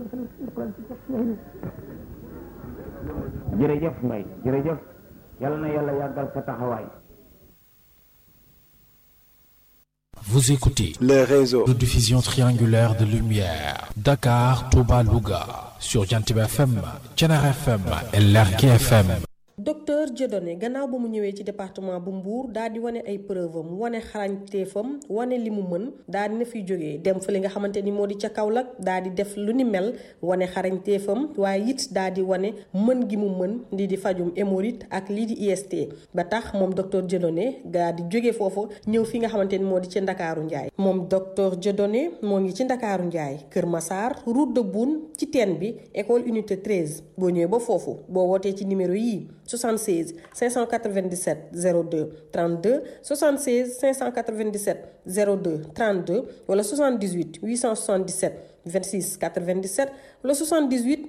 jërëjëf Mbaye jërëjëf yàlla na yàlla yàggal sa taxawaay. Vous écoutez les réseaux de diffusion triangulaire de lumière Dakar, Touba, Louga sur Jantib FM, Thiénaba FM et Lergui FM. docteur Dieudonné gannaaw ba mu ñëwee ci département bu Mbour daal di wane ay preuve am wane xarañteefam wane li mu mën daal di na fiy jógee dem fa li nga xamante ni moo di ca Kaolack daal di def lu ni mel wane xarañteefam waaye it daal di wane mën gi mu mën lii di fajum hémorroïde ak lii di IST ba tax moom docteur Dieudonné daal di jógee foofu ñëw fi nga xamante ni moo di ci Ndakaaru Njaay moom docteur Dieudonné moo ngi ci Ndakaaru Njaay Kër Massar route de Boune ci teen bi école unité 13 boo ñëwee ba foofu boo wootee ci numéro yii 76 597 02 32 76 597 02 32 wala 78 877 26 97 wala 78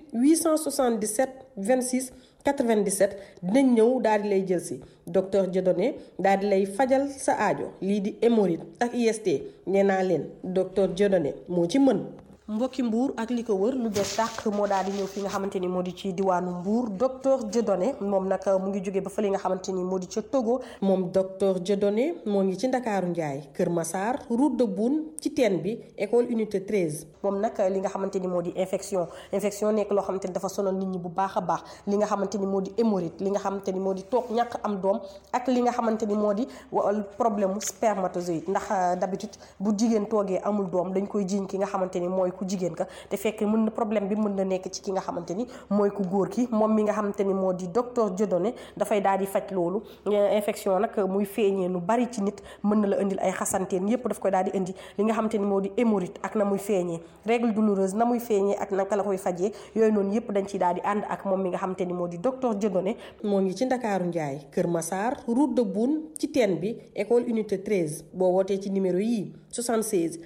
877 26 97 dinañ ñëw daal di lay jël si docteur Dieudonné daal di lay fajal sa aajo lii di hémorroïde ak IST nee naa leen docteur Dieudonné moo ci mën. mbokki Mbour ak li ko wër lu bees tàq moo daal di ñëw fi nga xamante ni moo di ci diwaanu Mbour docteur Dieudonné moom nag mu ngi jóge ba fa li nga xamante ni moo di ca Togo moom docteur Dieudonné moo ngi ci Ndakaaru Njaay Kër Massar route de Boune ci teen bi école unité 13 moom nag li nga xamante ni moo di infection nekk loo xamante ni dafa sonal nit ñi bu baax a baax li nga xamante ni moo di hémorroïde li nga xamante ni moo di toog ñàkk am doom ak li nga xamante ni moo di problème mu spermatozoïde ndax d'habitude bu jigéen toogee amul doom dañ koy jiiñ ki nga xamante ni mooy ku jigéen ka te fekk mën na problème bi mën na nekk ci ki nga xamante ni mooy ku góor ki moom mi nga xamante ni moo di docteur Dieudonné dafay daal di faj loolu infection nag muy feeñee lu bari ci nit mën na la indil ay xasanteen yépp daf koy daal di indi li nga xamante ni moo di hémorroïde ak na muy feeñee règle douloureuse na muy feeñee ak naka la koy fajee yooyu noonu yépp dañ ciy daal di ànd ak moom mi nga xamante ni moo di docteur Dieudonné moo ngi ci Ndakaaru Njaay Kër Massar route de Boune ci teen bi école unité 13 boo wootee ci numéro yii 76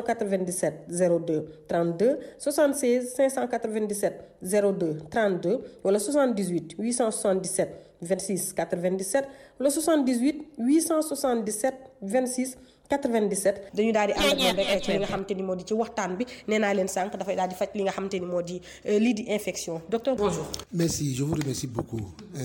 597 02 32 76 597 02 32 wala 78 877 26 97 wala 78 877 26 97 dañu daal di ànd ak moom rek ci li nga xamante ni moo di ci waxtaan bi nee naa leen sànq dafay daal di faj li nga xamante ni moo di lii di infection docteur bonjour. Merci, je vous remercie beaucoup.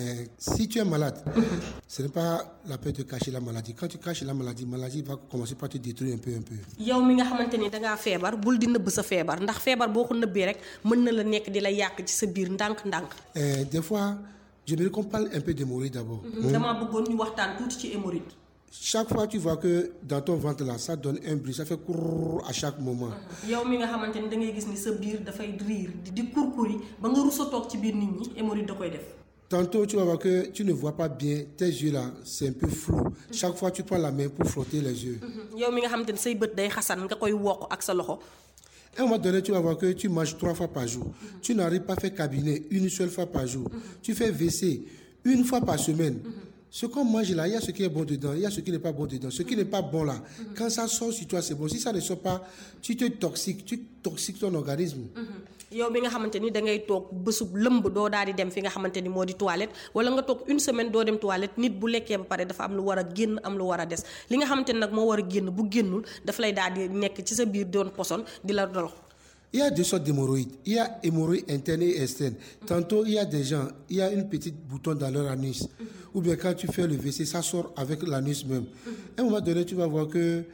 Si tu es malade, ce n'est pas la peine de cacher la maladie. Quand tu caches la maladie va commencer par te détruire un peu. yow mi nga xamante ni dangaa feebar bul di nëbb sa feebar ndax feebar boo ko nëbbee rek mën na la nekk di la yàq ci sa biir ndànk-ndànk. Des fois, j'aimerais qu'on parle un peu d'hémorroïde d'abord. damaa bëggoon ñu waxtaan tuuti ci hémorroïde. Chaque fois tu vois que dans ton ventre là ça donne un bruit, ça fait courr à chaque moment. yow mi nga xamante ni da ngay gis ni sa biir dafay riir di kurkuri ba nga rusa toog ci biir nit ñi hémorroïde da koy def. Tantôt tu vas voir que tu ne vois pas bien, tes yeux là c'est un peu flou. Chaque fois tu prends la main pour frotter les yeux. yow mi nga xamante ni say bët day xasan nga koy wokk ak sa loxo. À un moment donné, tu vas voir que tu manges 3 fois par jour. Tu n'arrives pas à faire cabinet une seule fois par jour. Tu fais WC une fois par semaine. Ce qu'on mange là, il y a ce qui est bon dedans, il y a ce qui n'est pas bon dedans. Ce qui n'est pas bon là, quand ça sort sur toi, c'est bon. Si ça ne sort pas, tu toxiques ton organisme. yow bi nga xamante ni da ngay toog bésub lëmb doo daal di dem fi nga xamante ni moo di toilette wala nga toog une semaine doo dem toilette nit bu lekkee ba pare dafa am lu war a génn am lu war a des li nga xamante ni nag moo war a génn bu génnul dafa lay daal di nekk ci sa biir doon poson di la dolo. Il y a deux sortes d'hémorroïdes. Il y a hémorroïdes internes et externes. Tantôt, il y a des gens, il y a une petite bouton dans leur anus. Ou bien quand tu fais le WC, ça sort avec l'anus même. À un moment donné, tu vas voir que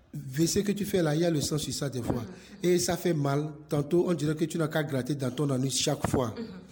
WC que tu fais là, il y a le sang sur ça des fois. Et ça fait mal. Tantôt, on dirait que tu n'as qu'à gratter dans ton anus chaque fois.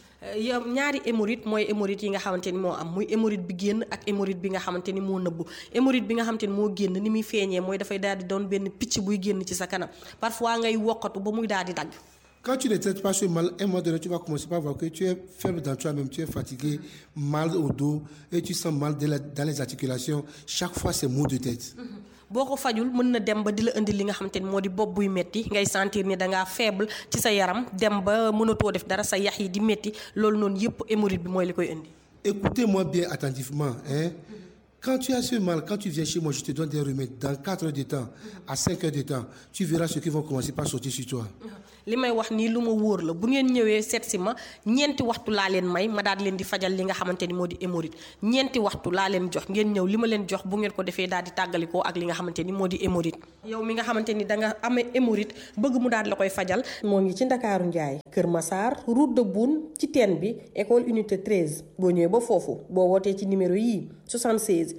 yow ñaari hémorroïde mooy hémorroïde yi nga xamante ni moo am muy hémorroïde bi génn ak hémorroïde bi nga xamante ni moo nëbbu hémorroïde bi nga xamante ni moo génn ni muy feeñee mooy dafay daal di doon benn picc buy génn ci sa kanam parfois ngay wokkatu ba muy daal di dagg. Quand tu ne traites pas ce mal, à un moment donné, tu vas commencer par voir que tu es faible dans toi-même, tu es fatigué, mal au dos et tu sens mal dans les articulations. Chaque fois, c'est maux de tête. boo ko fajul mën na dem ba di la indi li nga xamante ni moo di bopp buy metti ngay sentir ni dangaa faible ci sa yaram dem ba mënatoo def dara sa yax yi di metti loolu noonu yëpp hémorroïde bi mooy li koy indi. Écoutez-moi bien attentivement. Quand tu as ce mal, quand tu viens chez moi, je te donne des remèdes. Dans 4 heures de temps, à 5 heures de temps, tu verras ceux qui vont commencer par sortir sur toi. li may wax nii lu ma wóor la bu ngeen ñëwee seet si ma ñeenti waxtu laa leen may ma daal leen di fajal li nga xamante ni moo di hémorroïde ñeenti waxtu laa leen jox ngeen ñëw li ma leen jox bu ngeen ko defee daal di tàggalikoo ak li nga xamante ni moo di hémorroïde. yow mi nga xamante ni da nga amee hémorroïde bëgg mu daal la koy fajal. moo ngi ci Ndakaaru Njaay Kër Massar route de Boune ci teen bi école unité 13 boo ñëwee ba foofu boo wootee ci numéro yii 76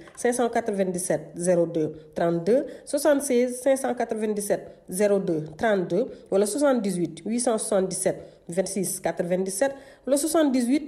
597 02 32 76 597 02 32 wala 78 877 26 97 wala 78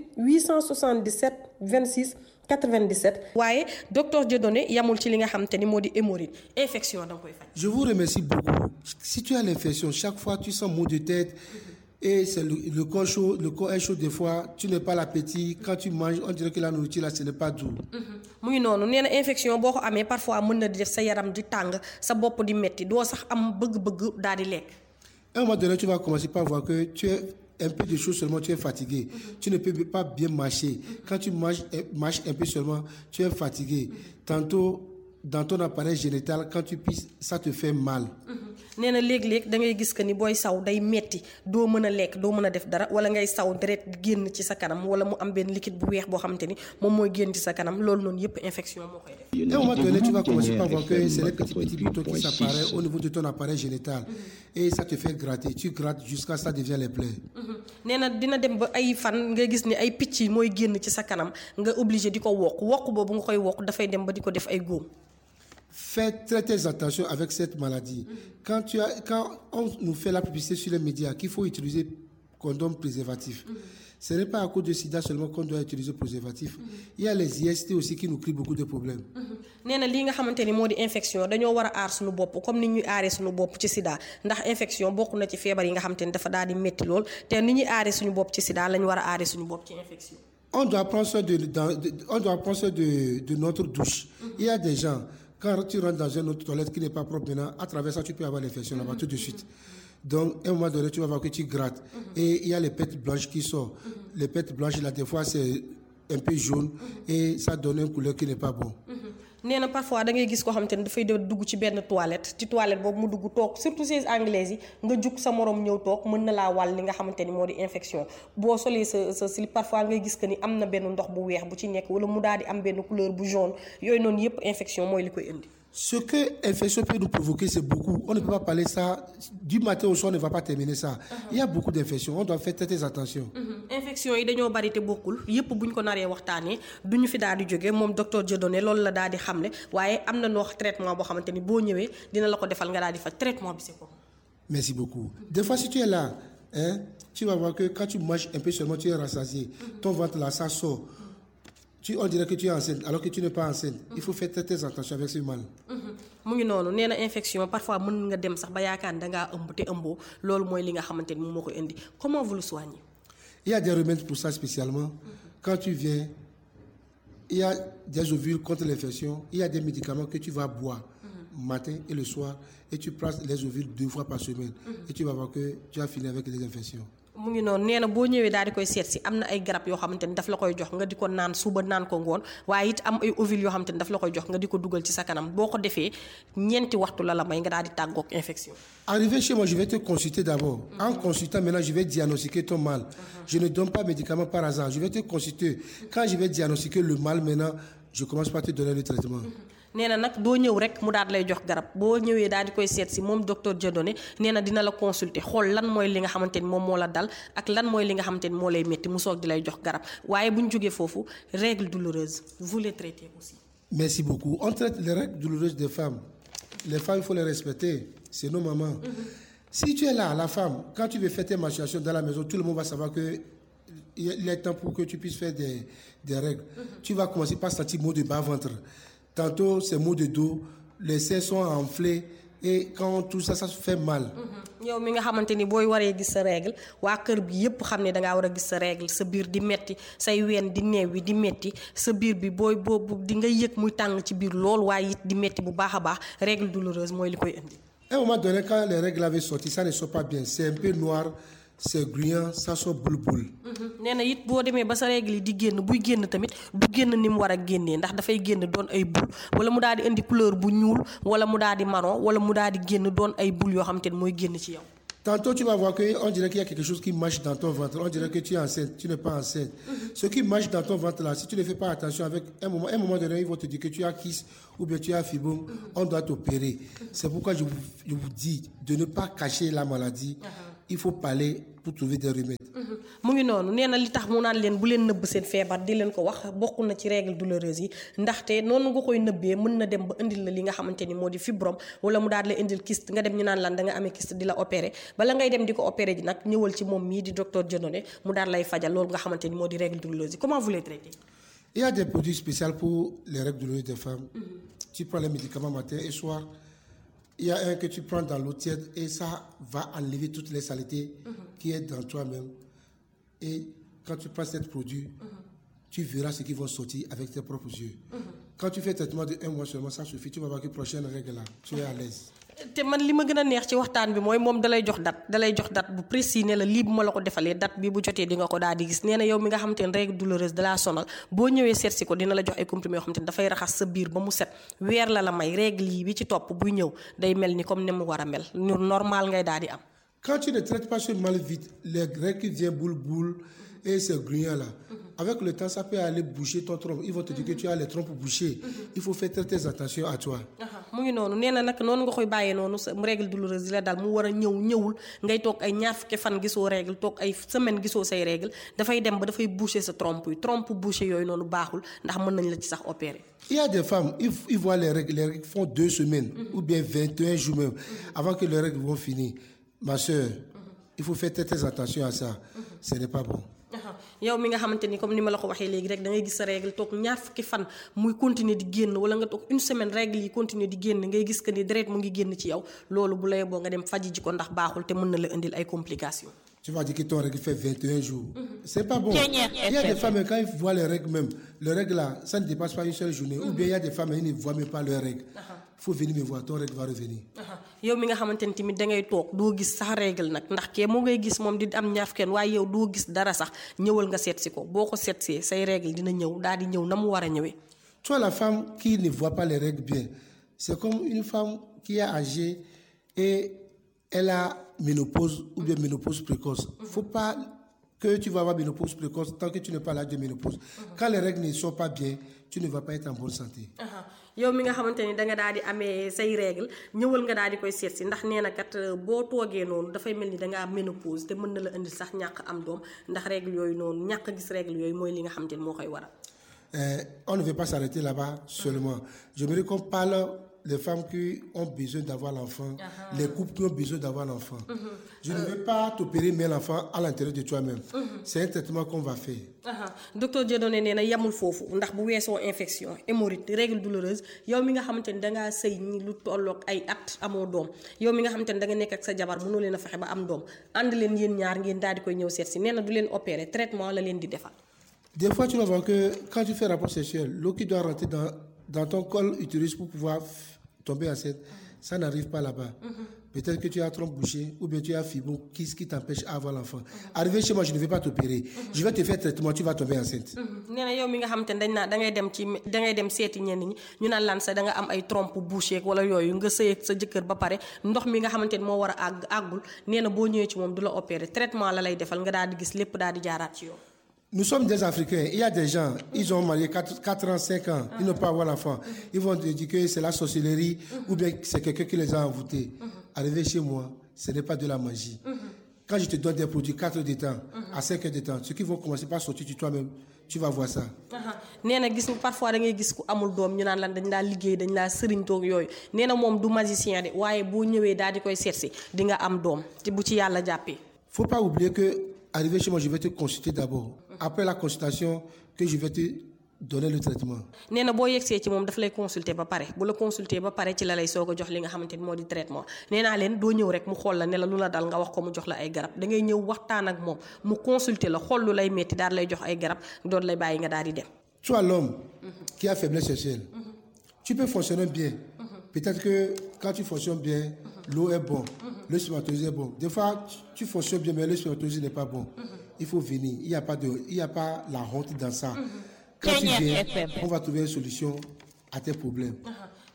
877 26 97. waaye docteur Dieudonné yamul ci li nga xamante ni moo di hémorroïde infection da nga koy faj. Je vous remercie beaucoup. Si tu as l'infection, chaque fois tu sens maux de tête et c'est le corps chaud, le corps est chaud des fois, tu n'as pas l'appétit. Quand tu manges, on dirait que la nourriture là, ce n'est pas doux. mu ngi noonu nee na infection boo ko amee parfois mën na di def sa yaram di tàng sa bopp di metti doo sax am bëgg-bëgg daal di lekk. À un moment donné, tu vas commencer par voir que tu es un peu de choses seulement, tu es fatigué. Tu ne peux pas bien marcher. Quand tu marches un peu seulement, tu es fatigué. Tantôt, dans ton appareil génital, quand tu pisses, ça te fait mal. nee na léeg-léeg da ngay gis que ni booy saw day metti doo mën a lekk doo mën a def dara wala ngay saw deret génn ci sa kanam wala mu am benn liquide bu weex boo xamante ni moom mooy génn ci sa kanam loolu noonu yëpp infection moo koy def. À un moment donné, tu vas commencer par voir que c'est les petits boutons qui s'apparaissent au niveau de ton appareil génital et ça te fait gratter. Tu grattes jusqu'à ça devient les plaies. nee na dina dem ba ay fan nga gis ni ay picc yi mooy génn ci sa kanam nga obligé di ko wokk boobu nga koy wokk dafay dem ba di ko def ay góom. Faites très attention avec cette maladie. Quand on nous fait la publicité sur les médias qu'il faut utiliser condom préservatif, ce n'est pas à cause de sida seulement qu'on doit utiliser préservatif. Il y a les IST aussi qui nous créent beaucoup de problèmes. nee na lii nga xamante ni moo di infection dañoo war a aar suñu bopp comme ni ñuy aaree suñu bopp ci sida ndax infection bokk na ci feebar yi nga xamante ni dafa daal di métti lool te ni ñuy aaree suñu bopp ci sida lañu war a aaree suñu bopp ci infection. On doit prendre soin de notre douche. Il y a des gens, quand tu rentres dans une autre toilette qui n'est pas propre maintenant, à travers ça, tu peux avoir l'infection là-bas tout de suite. Donc, à un moment donné, tu vas voir que tu grattes. Et il y a les pètes blanches qui sortent. Les pètes blanches, là, des fois, c'est un peu jaune et ça donne une couleur qui n'est pas bonne. nee na parfois da ngay gis koo xamante ni dafay dugg ci benn toilette ci toilette boobu mu dugg toog surtout ces anglaises yi nga jug sa morom ñëw toog mën na laa wàll li nga xamante ni moo di infection boo solee sa slip parfois ngay gis que ni am na benn ndox bu weex bu ci nekk wala mu daal di am benn couleur bu jaune yooyu noonu yëpp infection mooy li koy indi. Ce que l'infection peut nous provoquer, c'est beaucoup. On ne peut pas parler ça. Du matin au soir, on ne va pas terminer ça. Il y a beaucoup d'infections. On doit faire très attention. infection yi dañoo bari te bokkul yëpp buñ ko naree waxtaanee duñu fi daal di jógee moom docteur Dieudonné loolu la daal di xamle waaye am na noo traitement boo xamante ni boo ñëwee dina la ko defal nga daal di faj traitement bi c'est quoi. Merci beaucoup. Des fois, si tu es là, tu vas voir que quand tu manges un peu seulement, tu es rassasié. Ton ventre là, ça sort. On dirait que tu es enceinte alors que tu n'es pas enceinte. Il faut faire très attention avec ce mal. mu ngi noonu nee na infection parfois mën nga dem sax ba yaakaar ne dangaa ëmb te ëmboo loolu mooy li nga xamante ni moom moo ko indi comment vous le soignez. Il y a des remèdes pour ça spécialement. Quand tu viens, il y a des ovules contre l'infection. Il y a des médicaments que tu vas boire matin et le soir et tu prends les ovules 2 fois par semaine et tu vas voir que tu as fini avec les infections. mu ngi noonu nee na boo ñëwee daal di koy seet si am na ay garab yoo xamante ni daf la koy jox nga di ko naan suba naan ko ngoon waaye it am ay ovules yoo xamante ni daf la koy jox nga di ko dugal ci sa kanam boo ko defee ñeenti waxtu la may nga daal di tàggoog infection. Arrivé chez moi, je vais te consulter d'abord. En consultant, maintenant, je vais diagnostiquer ton mal. Je ne donne pas médicaments par hasard. Je vais te consulter. Quand je vais diagnostiquer le mal, maintenant, je commence par te donner le traitement. nee na nag doo ñëw rek mu daal lay jox garab boo ñëwee daal di koy seet si moom docteur Dieudonné nee na dina la consulter xool lan mooy li nga xamante ni moom moo la dal ak lan mooy li nga xamante ni moo lay métti mu soog di lay jox garab waaye bu ñu jógee foofu règles douloureuses vous les traitez aussi. Merci beaucoup. On traite les règles douloureuses des femmes. Les femmes, il faut les respecter. C'est nos mamans. Si tu es là, la femme, quand tu veux faire tes menstruations dans la maison, tout le monde va savoir que il est temps pour que tu puisses faire des règles. Tu vas commencer par sentir maux de bas-ventre. Tantôt, c'est maux de dos, les seins sont enflés et quand tout ça, ça fait mal. yow mi nga xamante ni booy waree gis sa règle waa kër bi yépp xam ne dangaa war a gis sa règle sa biir di metti say ween di neew wi di metti sa biir bi boobu di nga yëg muy tàng ci biir lool waaye it di metti bu baax a baax règle douloureuse mooy li koy indi. À un moment donné, quand les règles avaient sorti, ça ne sort pas bien. C'est un peu noir, c'est gluant, ça sort boule. nee na it boo demee ba sa règle yi di génn buy génn tamit du génn ni mu war a génnee ndax dafay génn doon ay boule wala mu daal di indi couleur bu ñuul wala mu daal di marron wala mu daal di génn doon ay boule yoo xamante ni mooy génn ci yow. Tantôt, tu vas voir qu'on dirait qu'il y a quelque chose qui marche dans ton ventre. On dirait que tu es enceinte, tu n'es pas enceinte. Ce qui marche dans ton ventre là, si tu ne fais pas attention, avec un moment donné, ils vont te dire que tu as kyste ou bien tu as fibrome, on doit t'opérer. C'est pourquoi je vous dis de ne pas cacher la maladie. Il faut parler pour trouver des remèdes. mu ngi noonu nee na li tax mu naan leen bu leen nëbb seen feebar di leen ko wax bokk na ci règle douloureuse yi ndaxte noonu nga koy nëbbee mën na dem ba indil la li nga xamante ni moo di fibrome wala mu daal la indil kyste nga dem ñu naan lan da nga amee kyste di la opéré bala ngay dem di ko opéré ji nag ñëwal ci moom mii di docteur Dieudonné mu daal lay fajal loolu nga xamante ni moo di règle douloureuse yi. Comment vous les traitez? Il y a des produits spéciaux pour les règles douloureuses des femmes. Tu prends les médicaments matin et soir. Il y a un que tu prends dans l'eau tiède et ça va enlever toutes les saletés qui est dans toi-même. Et quand tu prends ce produit, tu verras ce qui va sortir avec tes propres yeux. Quand tu fais traitement de 1 mois seulement, ça suffit. Tu vas voir que prochaine règle là, tu es à l'aise. te man li ma gën a neex ci waxtaan bi mooy moom dalay jox date bu précis ne la lii bu ma la ko defalee date bi bu jotee di nga ko daal di gis nee na yow mi nga xamante ne règle douloureuse da laa sonal boo ñëwee seet si ko dina la jox ay comprimés yoo xamante ne dafay raxas sa biir ba mu set weer la may règle yi bi ci topp buy ñëw day mel ni comme ni mu war a mel normal ngay daal di am. Quand tu ne traites pas ce mal vite, les règles qui viennent boule et ces grugnons là, avec le temps ça peut aller boucher ton trompe. Ils vont te dire que tu as les trompes bouchées. Il faut faire très attention à toi. mu ngi noonu nee na nag noonu nga koy bàyyee noonu sa règle douloureuse yi la daal mu war a ñëwul ngay toog ay ñaar fukki fan gisoo règle toog ay semaine gisoo say règle dafay dem ba dafay boucher sa trompe yi trompe bouché yooyu noonu baaxul ndax mën nañ la ci sax opérer. Il y a des femmes, ils voient les règles font 2 semaines ou bien 21 jours même avant que les règles vont finir. Ma soeur, il faut faire très attention à ça. Ce n'est pas bon. yow mi nga xamante ni comme ni ma la ko waxee léegi rek da ngay gis sa règle toog ñaar fukki fan muy continuer di génn wala nga toog une semaine règle yi continuer di génn ngay gis que ni deret mu ngi génn ci yow loolu bu lay boo nga dem faji ji ko ndax baaxul te mën na la indil ay complications. Tu vas dire que ton règle fait 21 jours. C'est pas bon. Il y a des femmes, quand ils voient les règles même, les règles là, ça ne dépasse pas une seule journée. Ou bien il y a des femmes, ils ne voient même pas leurs règles. Il faut venir me voir, ton règle va revenir. yow mi nga xamante ni tamit da ngay toog doo gis sax règle nag ndax kee moo ngay gis moom di am ñaaf kenn waaye yow doo gis dara sax ñëwal nga seet si ko boo ko seetsee say règle dina ñëw daal di ñëw na mu war a ñëwee. Tu vois la femme qui ne voit pas les règles bien, c'est comme une femme qui est âgée et elle a ménopause ou bien ménopause précoce. Il ne faut pas que tu vas avoir ménopause précoce tant que tu n'es pas à l'âge de ménopause. Quand les règles ne sont pas bien, tu ne vas pas être en bonne santé. yow mi nga xamante ni da nga daal di amee say règle ñëwal nga daal di koy seet si ndax nee na kat boo toogee noonu dafay mel ni da nga am ménopause te mën na la indil sax ñàkk am doom ndax règle yooyu noonu ñàkk gis règle yooyu mooy li nga xamante ni moo koy waral. On ne veut pas s'arrêter là-bas seulement. J'aimerais qu'on parle des femmes qui ont besoin d'avoir l'enfant, les couples qui ont besoin d'avoir l'enfant. Je ne veux pas t'opérer mais l'enfant à l'intérieur de toi-même. C'est un traitement qu'on va faire. Docteur Dieudonné nee na yamul foofu ndax bu weesoo infection hémorroïde règle douloureuse yow mi nga xamante ni dangaa sëy ñi lu tolloog ay at amoo doom yow mi nga xamante ni da nga nekk ak sa jabar mënoo leen a fexe ba am doom ànd leen yéen ñaar ngeen daal di koy ñëw seet si nee na du leen opérer traitement la leen di defal. Des fois, tu vas voir que quand tu fais rapport sexuel, l'eau qui doit rentrer dans ton col utérus pour pouvoir tomber enceinte, ça n'arrive pas là-bas. Peut-être que tu as trompe bouchée ou bien tu as fibrome qui t'empêche à avoir l'enfant. Arrivé chez moi, je ne vais pas t'opérer. Je vais te faire traitement, tu vas tomber enceinte. nee na yow mi nga xamante ne dañ naa da ngay dem seeti ñenn ñi ñu naan lan sa da nga am ay trompe bouchée wala yooyu nga sëy ak sa jëkkër ba pare ndox mi nga xamante ne moo war a àggul nee na boo ñëwee ci moom du la opérer traitement la lay defal nga daal di gis lépp daal di jaaraat ci yow. Nous sommes des Africains. Il y a des gens, ils ont marié 4 ans, 5 ans, ils n'ont pas avoir l'enfant. Ils vont te dire que c'est la sorcellerie ou bien c'est quelqu'un qui les a envoûtés. Arrivé chez moi, ce n'est pas de la magie. Quand je te donne des produits 4 heures de temps, à 5 heures de temps, ceux qui vont commencer par sortir de toi-même, tu vas voir ça. nee na gis parfois da ngay gis ku amul doom ñu naan lan dañ laa liggéey dañ laa sëriñ toog yooyu nee na moom du magicien de waaye boo ñëwee daal di koy seetsi di nga am doom te bu ci yàlla jàppee. Faut pas oublier que arrivé chez moi, je vais te consulter d'abord. Après la consultation, que je vais te donner le traitement. nee na boo yegsee ci moom daf lay consulter ba pare bu la consulter ba pare ci la lay soog a jox li nga xamante ni moo di traitement nee naa leen doo ñëw rek mu xool la ne la lu la dal nga wax ko mu jox la ay garab da ngay ñëw waxtaan ak moom mu consulter la xool lu lay metti daal lay jox ay garab doon lay bàyyi nga daal di dem. Toi l'homme qui a faiblesse sexuelle, tu peux fonctionner bien. Peut-être que quand tu fonctionnes bien, l'eau est bon, le spermatozoïde est bon. Des fois, tu fonctionnes bien, mais le spermatozoïde n'est pas bon. Il faut venir. Il n'y a pas la honte dans ça. Quand tu viens, on va trouver une solution à tes problèmes.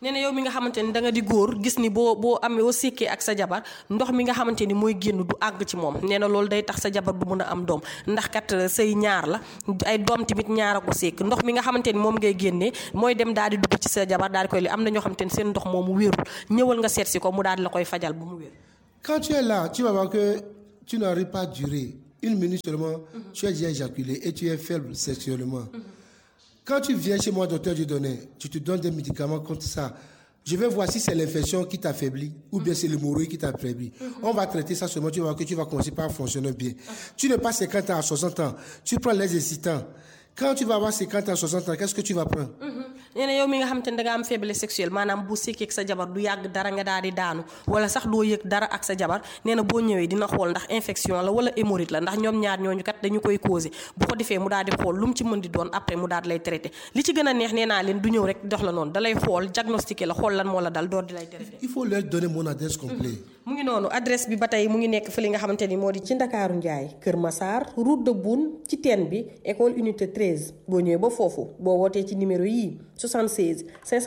nee na yow mi nga xamante ni da nga di góor gis ni boo amee woo sékkee ak sa jabar ndox mi nga xamante ni mooy génn du àgg ci moom nee na loolu day tax sa jabar du mën a am doom ndax kat sëy ñaar la ay doom tamit ñaar a ko sékk ndox mi nga xamante ni moom ngay génnee mooy dem daal di dugg ci sa jabar daal di koy li am na ñoo xamante ni seen ndox moomu wéerul ñëwal nga seet si ko mu daal di la koy fajal bu mu wér. Quand tu es là, tu vas voir que tu n'arrives pas à durer. Une minute seulement, tu as déjà éjaculé et tu es faible sexuellement. Quand tu viens chez moi, docteur Dieudonné, tu te donnes des médicaments contre ça. Je vais voir si c'est l'infection qui t'affaiblit ou bien c'est l'hémorroïde qui t'affaiblit. On va traiter ça seulement, tu vas voir que tu vas commencer par fonctionner bien. Tu n'es pas 50 ans à 60 ans, tu prends les excitants. Quand tu vas avoir 50 ans, 60 ans, qu'est-ce que tu vas prendre? nee na yow mi nga xamante ne da nga am faiblesse sexuelle maanaam bu sékkee ak sa jabar du yàgg dara nga daal di daanu wala sax doo yëg dara ak sa jabar nee na boo ñëwee dina xool ndax infection la wala hémorroïde la ndax ñoom ñaar ñooñu kat dañu koy causé bu ko defee mu daal di xool lu mu ci mën di doon après mu daal di lay traité li ci gën a neex nee naa leen du ñëw rek dox la noonu da lay xool diagnostiqué la xool lan moo la dal door di lay traité. Il faut leur donner mon adresse complète. mu ngi noonu adresse bi ba tey mu ngi nekk fi li nga xamante ni moo di ci Ndakaaru Njaay Kër Massar route de Boune ci teen bi école unité 13 boo ñëwee ba foofu boo wootee ci numéro yii 76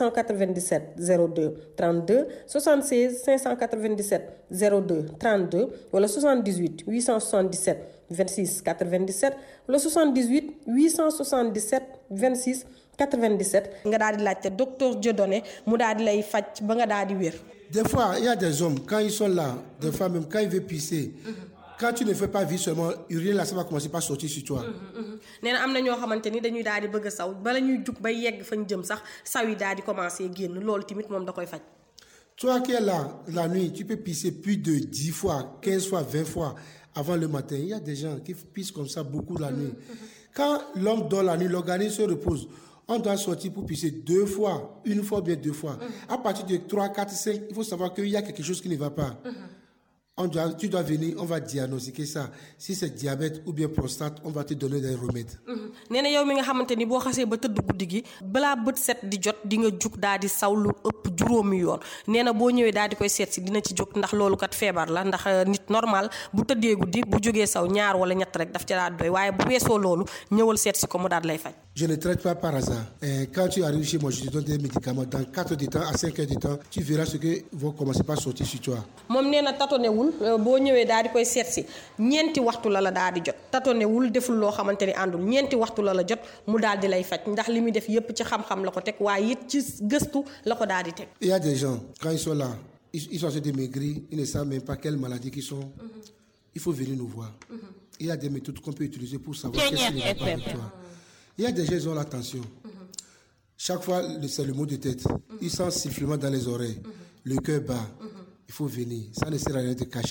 597 02 32 76 597 02 32 wala 78 877 26 97 wala 78 877 26 97 nga daal di laajte docteur Dieudonné mu daal di lay faj ba nga daal di wér. Des fois, il y a des hommes, quand ils sont là, des fois même, quand ils veulent pisser, quand tu ne fais pas vite seulement, uriner là, ça va commencer par sortir sur toi. nee na am na ñoo xamante ni dañuy daal di bëgg a saw bala ñuy jug bay yegg fañ jëm sax saw yi daal di commencer génn loolu tamit moom da koy faj. Toi qui es là, la nuit, tu peux pisser plus de 10 fois, 15 fois, 20 fois avant le matin. Il y a des gens qui pissent comme ça beaucoup la nuit. Quand l'homme dort la nuit, l'organisme se repose. On doit sortir pour pisser 2 fois, 1 fois, bien 2 fois. À partir de 3, 4, 5, il faut savoir qu'il y a quelque chose qui ne va pas. Tu dois venir, on va diagnostiquer ça. Si c'est diabète ou bien prostate, on va te donner des remèdes. nee na yow mi nga xamante ni boo xasee ba tëdd guddi gi balaa bët set di jot di nga jug daal di saw lu ëpp juróomi yoon nee na boo ñëwee daal di koy seet si dina ci jóg ndax loolu kat feebar la ndax nit normal bu tëddee guddi bu jógee saw ñaar wala ñett rek daf ca daal doy waaye bu weesoo loolu ñëwal seet si ko mu daal lay faj. Je ne traite pas par hasard. Et quand tu arrives chez moi, je te donne des médicaments. Dans 4 heures de temps, à 5 heures de temps, tu verras ce que vont commencer par sortir sur toi. moom nee na tatonewul boo ñëwee daal di koy seet si ñeenti waxtu la daal di jot tatonewul deful loo xamante ni àndul ñeenti waxtu la jot mu daal di lay faj ndax li muy def yépp ci xam-xam la ko teg waaye it ci gëstu la ko daal di teg. Il y a des gens, quand ils sont là, ils sont assez démaigris, ils ne savent même pas quelle maladie qu'ils sont. Il faut venir nous voir. Il y a des méthodes qu'on peut utiliser pour savoir qu'est-ce qui ne va pas avec toi. Il y a des gens qui ont la tension. Chaque fois, c'est le mot de tête. Ils sentent sifflement dans les oreilles. Le cœur bat. Il faut venir. Ça ne sert à rien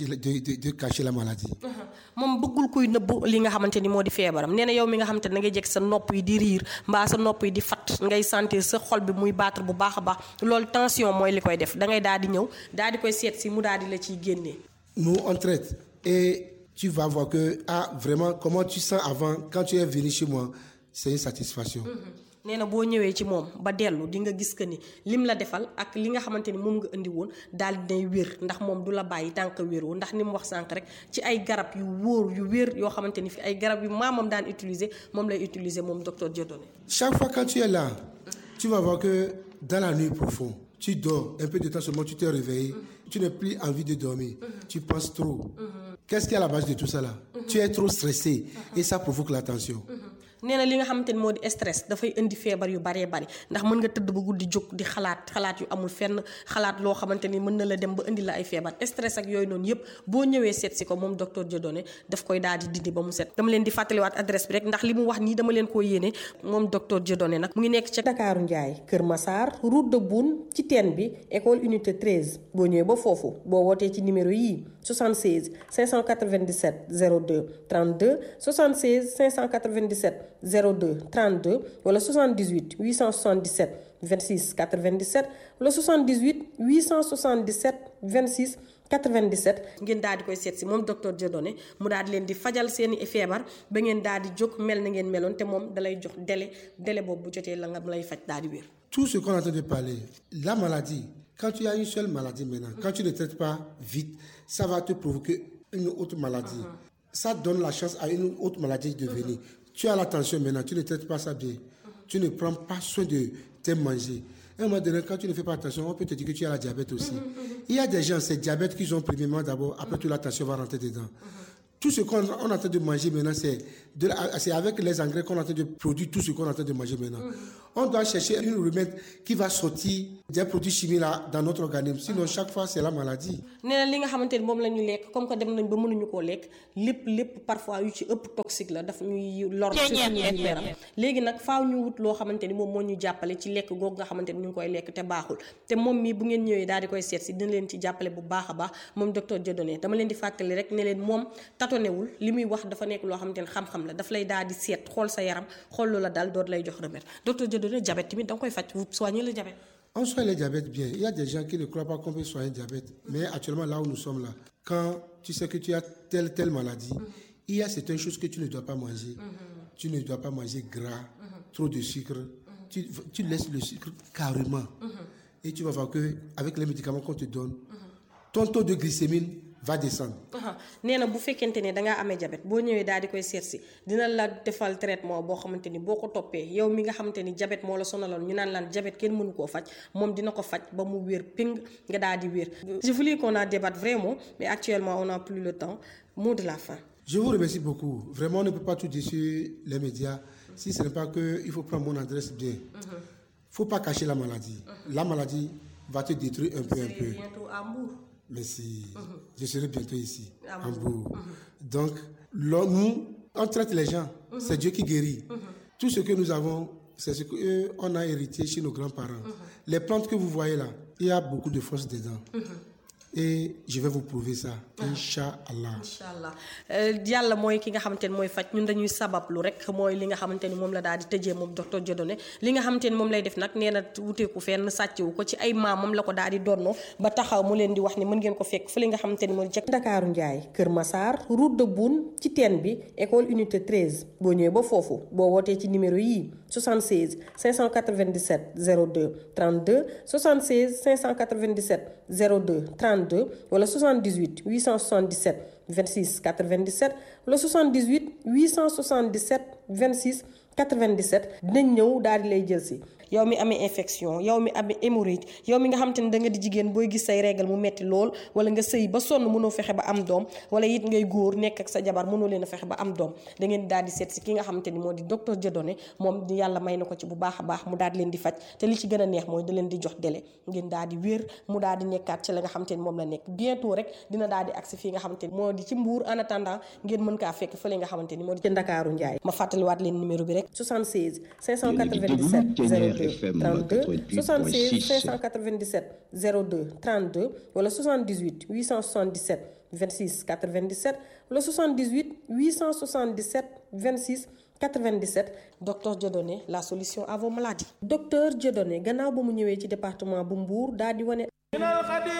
de cacher la maladie. moom bëggul kuy nëbb li nga xamante ni moo di feebaram nee na yow mi nga xamante ni da ngay jekk sa nopp yi di riir mbaa sa nopp yi di fat ngay sentir sa xol bi muy battre bu baax a baax loolu tension mooy li koy def da ngay daal di ñëw daal di koy seet si mu daal di la ciy génnee. Nous, on traite. Et tu vas voir que, vraiment, comment tu sens avant, quand tu es venu chez moi, c'est une satisfaction. nee na boo ñëwee ci moom ba dellu di nga gis que ni lim la defal ak li nga xamante ni moom nga indi woon daal di nay wér ndax moom du la bàyyi tànk wéroo ndax ni mu wax sànq rek ci ay garab yu wóor yu wér yoo xamante ni fi ay garab yu maamam daan utiliser moom lay utiliser moom docteur Dieudonné. Chaque fois quand tu es là, tu vas voir que dans la nuit profonde, tu dors un peu de temps seulement, tu te réveilles, tu n'as plus envie de dormir, tu penses trop. Qu'est-ce qui est à la base de tout ça là? Tu es trop stressé et ça provoque la tension. nee na li nga xamante ni moo di stress dafay indi feebar yu baree bari ndax mën nga tëdd ba guddi jóg di xalaat yu amul fenn xalaat loo xamante ni mën na la dem ba indi la ay feebar stress ak yooyu noonu yëpp boo ñëwee seet si ko moom docteur Dieudonné daf koy daal di dindi ba mu set. dama leen di fàttaliwaat adresse bi rek ndax li mu wax nii dama leen koo yéene moom docteur Dieudonné nag mu ngi nekk ca Ndakaaru Njaay Kër Massar route de Boune ci teen bi école unité 13 boo ñëwee ba foofu boo wootee ci numéro yii 76 597 02 32 76 597 02 32 wala 78 877 26 97 wala 78 877 26 97 ngeen daal di koy seet si moom docteur Dieudonné mu daal di leen di fajal seeni feebar ba ngeen daal di jóg mel na ngeen meloon te moom dalay jox délai boobu bu jotee la nga lay faj daal di wér. Tout ce qu'on est en train de parler, la maladie, quand tu as une seule maladie maintenant, quand tu ne traites pas vite, ça va te provoquer une autre maladie. Ça donne la chance à une autre maladie de venir. Tu as la tension maintenant, tu ne traites pas ça bien. Tu ne prends pas soin de tes manger. À un moment donné, quand tu ne fais pas attention, on peut te dire que tu as la diabète aussi. Il y a des gens, c'est diabète qu'ils ont premièrement d'abord, après tout la tension va rentrer dedans. Tout ce qu'on est en train de manger maintenant, c'est avec les engrais qu'on est en train de produire tout ce qu'on est en train de manger maintenant. On doit chercher une remède qui va sortir des produits chimiques là dans notre organisme. Sinon, chaque fois, c'est la maladie. nee na li nga xamante ni moom la ñu lekk comme que dem nañ ba mënuñu koo lekk lépp parfois yu ci ëpp toxique la daf ñuy lor ci suñu yaram léegi nag faaw ñu wut loo xamante ni moom moo ñu jàppale ci lekk googu nga xamante ni ñu ngi koy lekk te baaxul te moom mii bu ngeen ñëwee daal di koy seet si dina leen ci jàppale bu baax a baax moom docteur Dieudonné dama leen di fàttali rek ne leen moom tatonewul li muy wax dafa nekk loo xamante ni xam-xam la daf lay daal di seet xool sa yaram xool lu la dal doot lay jox remède docteur Dieudonné diabète tamit da nga koy faj vous soignez le diabète. On soigne le diabète bien. Il y a des gens qui ne croient pas qu'on peut soigner le diabète. Mais actuellement, là où nous sommes là, quand tu sais que tu as telle maladie, il y a certaines choses que tu ne dois pas manger. Tu ne dois pas manger gras, trop de sucre. Tu laisses le sucre carrément. Et tu vas voir qu'avec les médicaments qu'on te donne, ton taux de glycémie va descendre. nee na bu fekkente ne dangaa amee diabète boo ñëwee daal di koy seet si dina la defal traitement boo xamante ni boo ko toppee yow mi nga xamante ni diabète moo la sonaloon ñu naan laan diabète kenn mënu koo faj moom dina ko faj ba mu wér ping nga daal di wér. Je voulais qu'on en débatte vraiment mais actuellement on n'a plus le temps. Mot de la fin. Je vous remercie beaucoup. Vraiment, on ne peut pas tout dire sur les médias si ce n'est pas qu'il faut prendre mon adresse bien. Il ne faut pas cacher la maladie. La maladie va te détruire un peu. Bientôt à Mbour. Merci. Je serai bientôt ici, à Mbour. Donc, nous, on traite les gens. C'est Dieu qui guérit. Tout ce que nous avons, c'est ce qu'on a hérité chez nos grands-parents. Les plantes que vous voyez là, il y a beaucoup de force dedans. Et je vais vous prouver ça. Inch'Allah. Inch'Allah. Yàlla mooy ki nga xamante ni mooy faj ñun dañuy sabablu rek mooy li nga xamante ni moom la daal di tëjee moom docteur Dieudonné li nga xamante ni moom lay def nag nee na wuteeku fenn sàccewu ko ci ay maamam la ko daal di donnoo ba taxaw mu leen di wax ni mën ngeen ko fekk fu li nga xamante ni mooy ca Ndakaaru Njaay Kër Massar route de Boune ci teen bi école unité 13 boo ñëwee ba foofu boo wootee ci numéro yii 76 597 02 32 76 597 02 32 wala 78 877 26 97 wala 78 877 26 97 dinañ ñëw daal di lay jël si yow mi amee infection yow mi amee hémorroïde yow mi nga xam te ne da nga di jigéen booy gis say règle mu metti lool wala nga sëy ba sonn mënoo fexe ba am doom wala it ngay góor nekk ak sa jabar mënoo leen a fexe ba am doom da ngeen daal di seet si ki nga xamante ni moo di docteur Dieudonné moom yàlla may na ko ci bu baax a baax mu daal di leen di faj te li ci gën a neex mooy da leen di jox délai ngeen daal di wér mu daal di nekkaat ci la nga xamante ni moom la nekk bientôt rek dina daal di agsi fii nga xamante ni moo di ci Mbour en attendant ngeen mën kaa fekk fële nga xamante ni moo di ci Ndakaaru Njaay ma fàttaliwaat leen numéro bi rek 76 597 02 32 76 597 02 32 wala 78 877 26 97 wala 78 877 26 97 docteur Dieudonné la solution à vos maladies. Docteur Dieudonné gannaaw ba mu ñëwee ci département bu Mbour daal di wane